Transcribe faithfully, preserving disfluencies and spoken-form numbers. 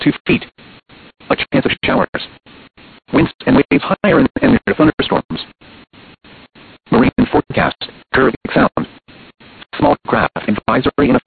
two feet. A chance of showers. Winds and waves higher and, and near thunderstorms. Marine forecast. Current sound. Small craft advisory in